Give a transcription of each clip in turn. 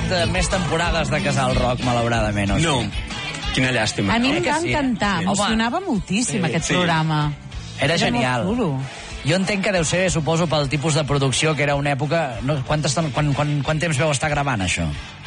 fet més temporades de Casal Rock, malauradament. No, quina llàstima. A mi em que va sí, encantar, m'emocionava moltíssim aquest programa. Era genial. Molt xulo. Jo entenc que deu ser, suposo, pel tipus de producció, que era una època... No, quant temps veu estar gravant, això?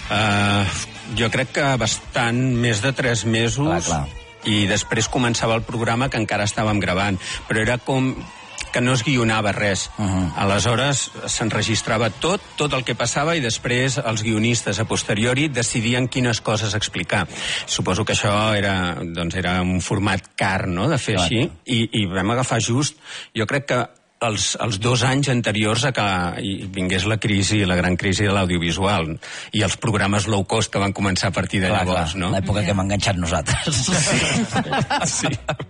Jo crec que bastant, més de 3 mesos, Clar. I després començava el programa que encara estàvem gravant, però era com que no es guionava res. Aleshores s'enregistrava tot el que passava i després els guionistes a posteriori decidien quines coses explicar. Suposo que això era un format car, no?, de fer així, i vam agafar just, jo crec que els 2 anys anteriors a que vingués la gran crisi de l'audiovisual i els programes low cost que van començar a partir de llavors, no? L'època que hem enganxat nosaltres. Sí.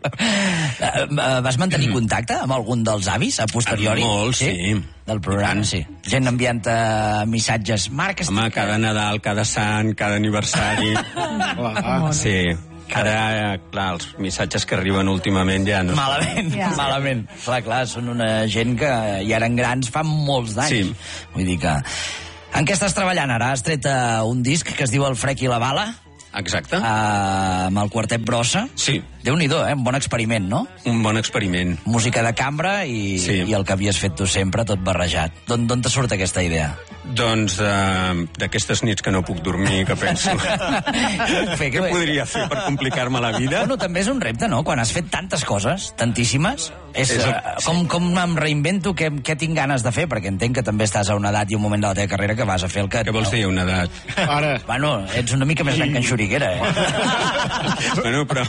Vas mantenir contacte amb algun dels avis a posteriori? Molt, sí. Del programa, sí. Gent enviant missatges. Marc, home, cada Nadal, cada Sant, cada aniversari. Sí. Ara, clar, els missatges que arriben últimament ja no... Malament. Clar, són una gent que ja eren grans fa molts d'anys. Sí. Vull dir que... En què estàs treballant ara? Has tret un disc que es diu El Frec i la Bala? Exacte. Amb el Quartet Brossa? Sí. Déu-n'hi-do, un bon experiment, no? Un bon experiment. Música de cambra i el que havies fet tu sempre, tot barrejat. D'on te surt aquesta idea? Doncs d'aquestes nits que no puc dormir, que penso... Què podria fer per complicar-me la vida? Bueno, també és un repte, no? Quan has fet tantes coses, tantíssimes, com em reinvento, què tinc ganes de fer? Perquè entenc que també estàs a una edat i un moment de la teva carrera que vas a fer el que... Què vols dir, una edat? Ara. Bueno, ets una mica més gran que en Xuriguera, Bueno, però...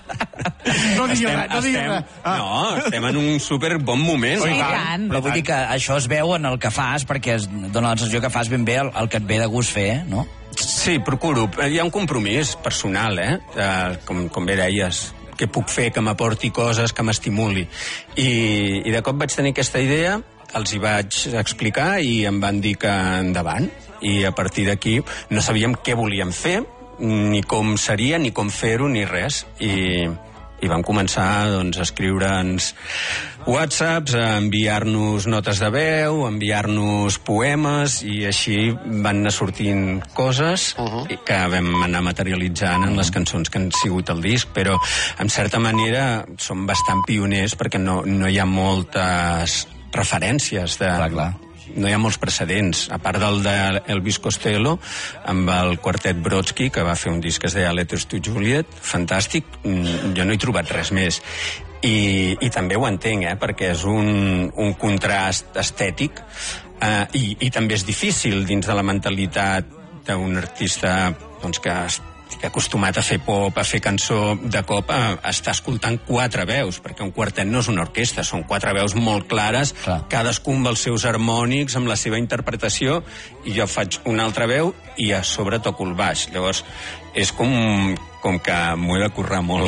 No digui res. No, estem en un super bon moment. Sí, tant. Però vull dir que això es veu en el que fas, perquè es dona la sensació que fas ben bé el que et ve de gust fer, no? Sí, procuro. Hi ha un compromís personal, com bé deies, que puc fer, que m'aporti coses, que m'estimuli. I de cop vaig tenir aquesta idea, els hi vaig explicar i em van dir que endavant. I a partir d'aquí no sabíem què volíem fer, ni com seria, ni com fer-ho, ni res. I vam començar doncs, a escriure'ns whatsapps, a enviar-nos notes de veu, a enviar-nos poemes, i així van anar sortint coses que vam anar materialitzant en les cançons que han sigut el disc, però en certa manera som bastant pioners perquè no hi ha moltes referències de... Clar. No hi ha molts precedents, a part del d'Elvis Costello, amb el Quartet Brodsky, que va fer un disc que es deia Letters to Juliet, fantàstic, jo no he trobat res més. I també ho entenc, perquè és un contrast estètic, i també és difícil dins de la mentalitat d'un artista doncs, que acostumat a fer pop, a fer cançó, de cop està escoltant 4 veus, perquè un quartet no és una orquestra, són 4 veus molt clares, cadascun amb els seus harmònics, amb la seva interpretació, i jo faig una altra veu i a sobre toco el baix. Llavors, és com que m'ho he de currar molt.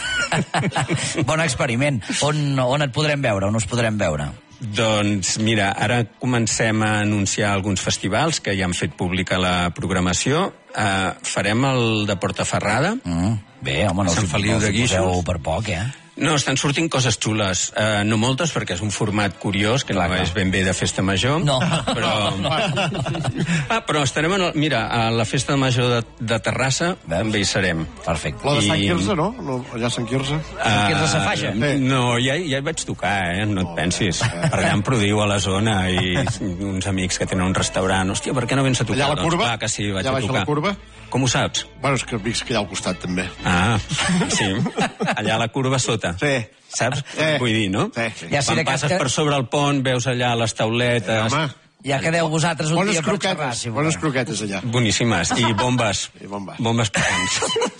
Bon experiment. On et podrem veure? On us podrem veure? Doncs mira, ara comencem a anunciar alguns festivals que ja han fet pública la programació. Farem el de Portaferrada. Bé, home, no us poseu per poc, No, estan sortint coses xules. No moltes, perquè és un format curiós, que no és ben bé de festa major. No. Però estarem, a la festa major de Terrassa, també hi serem. Perfecte. La de Sant Quirze, no? Allà a Sant Quirze. Sant Quirze Safaja? No, ja hi vaig tocar, no et pensis. Per allà em Prodiu, a la zona, i uns amics que tenen un restaurant. Hòstia, per què no vens a tocar? Allà a la Curva? Clar que sí, vaig a tocar. Allà baix a la Curva? Com ho saps? Bueno, és que visc allà al costat, també. Sí. Allà a la curva sota. Sí. Saps? Vull dir, no? Sí. Quan passes per sobre el pont, veus allà les tauletes... Home. Ja quedeu vosaltres un dia per xerrar. Bones croquetes, allà. Boníssimes. I bombes. Bombes picants.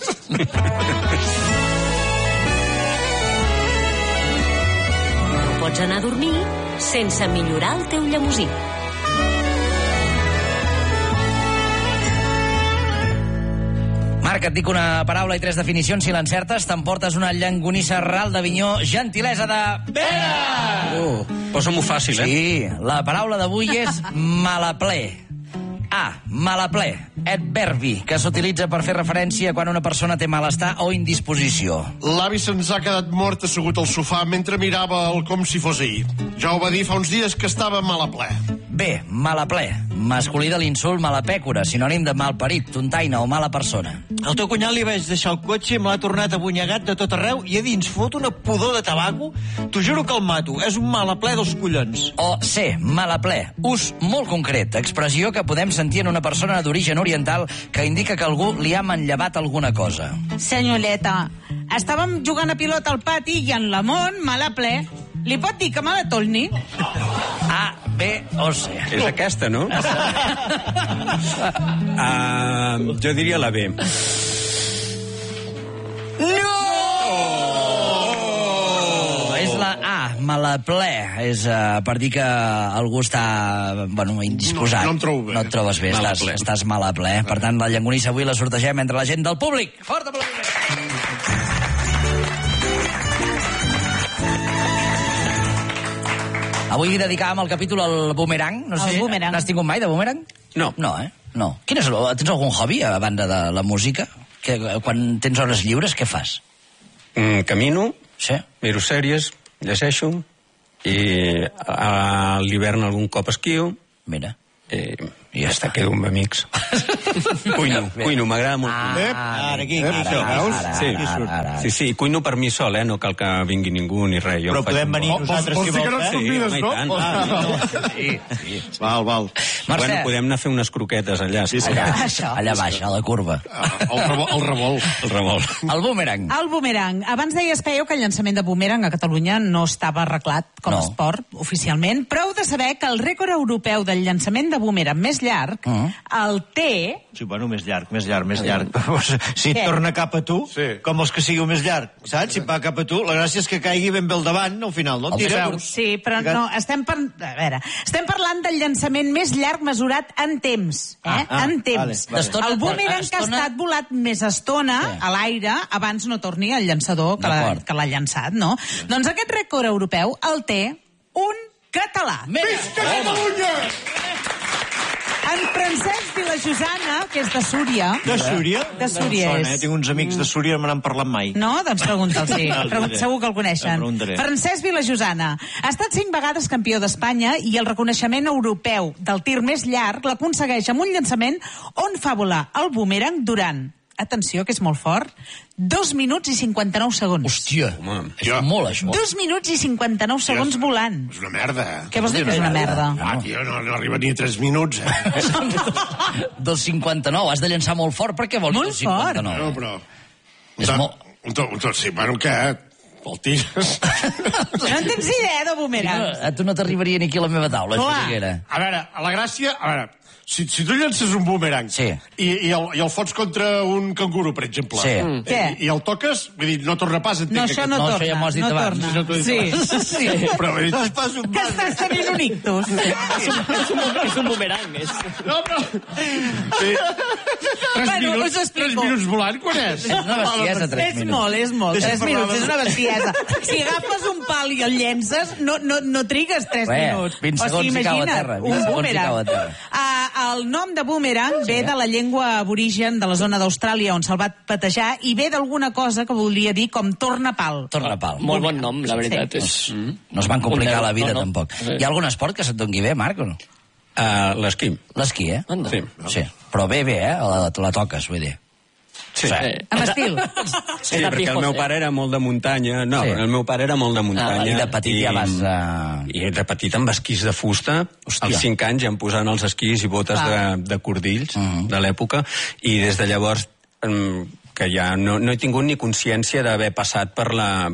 No pots anar a dormir sense millorar el teu llemosí. Marc, et dic una paraula i 3 definicions. Si l'encertes, t'emportes una llonganissa ral d'Avinyó, gentilesa de... Pere! Posa-m'ho fàcil, Sí, la paraula d'avui és malaplè. Malaplè, adverbi, que s'utilitza per fer referència quan una persona té malestar o indisposició. L'avi se'ns ha quedat mort assegut al sofà mentre mirava el com si fos ahir. Ja ho va dir fa uns dies que estava mal a ple. B. Malaplè. Masculí de l'insult malapècora, sinònim de malparit, tontaina o mala persona. Al teu cunyat li vaig deixar el cotxe i me l'ha tornat abunyegat de tot arreu i a dins fot una pudor de tabaco. T'ho juro que el mato. És un malaplè dels collons. O C. Malaplè. Ús molt concret. Expressió que podem sentir en una persona d'origen oriental que indica que algú li ha manllevat alguna cosa. Senyoreta, estàvem jugant a pilota al pati i en Lamont, malaplè, li pot dir que me la torni? A, B o C. És aquesta, no? Jo diria la B. No! És la A, malaplè. És per dir que algú està, indisposat. No em trobo bé. No et trobes bé, estàs malaplè. Per tant, la Llonganissa avui la sortegem entre la gent del públic. Fort aplaudiment! Avui dedicàvem el capítol al boomerang. No sé, n'has tingut mai de boomerang? No. No, eh? No. Tens algun hobby a banda de la música? Quan tens hores lliures, què fas? Camino, Sí. miro sèries, llegeixo, i a l'hivern algun cop esquio, Mira. i ja està, quedo amb amics. Cuino, m'agrada molt cuinar. Ara, aquí, això. Sí, cuino per mi sol, no cal que vingui ningú ni res. Però podem venir nosaltres, si Vols dir que no vols, ens convides, Sí, no? home, i Sí. Val. Bueno, podem anar a fer unes croquetes allà. Sí. Allà baix, a la curva. El revolt. El revolt. El boomerang. El boomerang. Abans deies, Peyu, que el llançament de boomerang a Catalunya no estava arreglat com a esport, oficialment. Prou de saber que el rècord europeu del llançament de boomerang més llarg, el té... Sí, bueno, més llarg. Si et Què? torna cap a tu, Sí. com els que sigui més llarg, saps? Si va cap a tu, la gràcia és que caigui ben bé al davant, al final, no? El Tireu. Sí, però no, estem parlant del llançament més llarg mesurat en temps. En temps. D'estona- El boomerang que ha estona- estat volat més estona a l'aire abans no torni el llançador que l'ha llançat, no? Doncs aquest rècord europeu el té un català. Visca En Francesc Vilajosana, que és de Súria. De Súria? De Súria Em sona, és. Tinc uns amics de Súria que me n'han parlat mai. No? Doncs pregunta'l, sí. El diré. Segur que el El coneixen. preguntaré. Francesc Vilajosana. Ha estat 5 vegades campió d'Espanya i el reconeixement europeu del tir més llarg l'aconsegueix amb un llançament on fa volar el boomerang durant, atenció, que és molt fort, 2 minuts i 59 segons. Hòstia, Home. és molt, això. 2 minuts i 59 segons volant. És una merda. Què vols dir que és una merda? Tio, no arriba ni a 3 minuts, 2,59. Has de llançar molt fort. Per què vols Molt 2,59? No, però... És molt... Sí, bueno, què? El tires. No en tens idea de boomerang. A tu no t'arribaria ni aquí a la meva taula, Clar. Xuriguera. A veure, a la gràcia... A veure, si tu llences un boomerang Sí. i el fots contra un canguru, per exemple, Sí. Què? i el toques, vull dir, no torna pas, entenc. No, això no No, torna. això ja m'ho has dit no abans. torna. Això t'ho he dit Sí, sí. Però, vull dir, Que estàs tenint un ictus. És un boomerang. no, però... Sí. 3 Bueno, minuts, us ho explico. 3 minuts volant, quan és? És una bestiesa, 3 És minuts. molt. Deixa'm 3 parlar minuts, de- és una bestiesa. Si agafes un pal i el llences, no trigues 3 minuts. 20 segons i cau a terra, 20 un segons i boomerang. cau a terra. El nom de boomerang ve de la llengua aborigen de la zona d'Austràlia on se'l va patejar i ve d'alguna cosa que volia dir com tornapal. Torna pal. Molt bon nom, la veritat. És... No es van complicar la vida, No, no. tampoc. Sí. Hi ha algun esport que se't doni bé, Marc, o no? L'esquí. L'esquí, eh? Anda. Sí. Sí. Però bé, la toques, vull dir. Sí. Amb estil. Sí, perquè el meu pare era molt de muntanya. No, Sí. el meu pare era molt de muntanya. I de petit ja vas... I de petit amb esquís de fusta. Hòstia. Als 5 anys ja em posaven els esquís i botes de cordills de l'època. I des de llavors que ja no he tingut ni consciència d'haver passat per la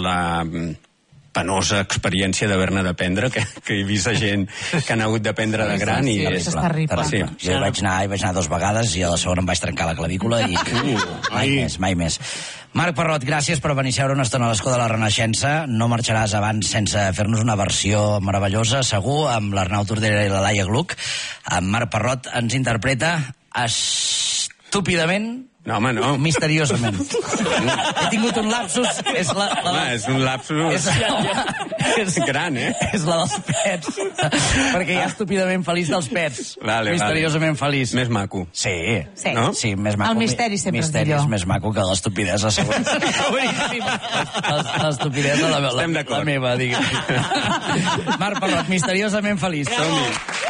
penosa experiència d'haver-ne d'aprendre, que he vist a gent que han hagut d'aprendre de gran. Sí, I és terrible. Sí. Jo hi vaig anar 2 vegades i a la segona em vaig trencar la clavícula i mai més. Marc Parrot, gràcies per venir a seure una estona a l'escó de la Renaixença. No marxaràs abans sense fer-nos una versió meravellosa, segur, amb l'Arnau Tordera i la Laia Gluck. En Marc Parrot ens interpreta estúpidament. No, home, no. Misteriosament. He tingut un lapsus. És és un lapsus és gran, eh? És la dels pets. Perquè hi ha estúpidament feliç dels pets. Vale, Misteriosament feliç. Més maco. Sí. Sí. No? Sí, més maco. El misteri sempre és misteri millor. és més maco que l'estupidesa, segur. L'estupidesa, la Estem d'acord. meva, diguem. Marc Parrot, misteriosament feliç. Som-hi.